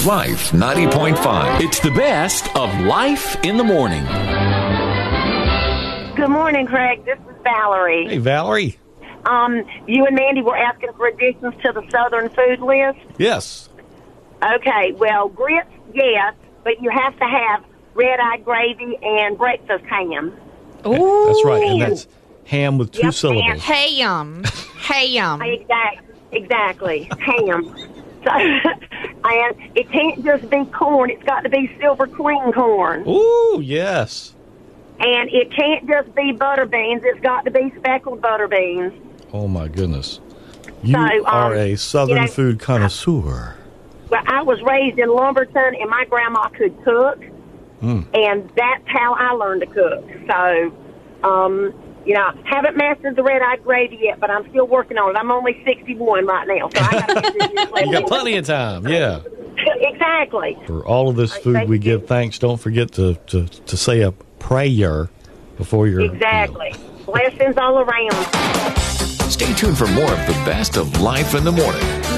Life 90.5. It's the best of Life in the Morning. Good morning, Craig. This is Valerie. Hey, Valerie. You and Mandy were asking for additions to the Southern food list. Yes. Okay, well, grits, yes, but you have to have red-eye gravy and breakfast ham. Ooh. That's right. And that's ham with two syllables. Ham. Ham. Exactly. Ham. So, and it can't just be corn. It's got to be Silver Queen corn. Ooh, yes. And it can't just be butter beans. It's got to be speckled butter beans. Oh, my goodness. You are a Southern food connoisseur. Well, I was raised in Lumberton, and my grandma could cook, and that's how I learned to cook. So, haven't mastered the red-eye gravy yet, but I'm still working on it. I'm only 61 right now, so I got to get this You got plenty of time, yeah. Exactly. For all of this food we give thanks, don't forget to say a prayer before your Exactly. meal. Blessings all around. Stay tuned for more of the best of Life in the Morning.